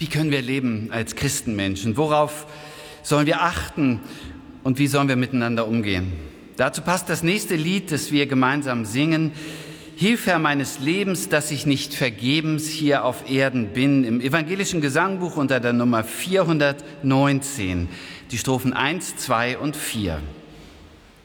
Wie können wir leben als Christenmenschen? Worauf sollen wir achten und wie sollen wir miteinander umgehen? Dazu passt das nächste Lied, das wir gemeinsam singen. Hilf, Herr meines Lebens, dass ich nicht vergebens hier auf Erden bin. Im evangelischen Gesangbuch unter der Nummer 419, die Strophen 1, 2 und 4.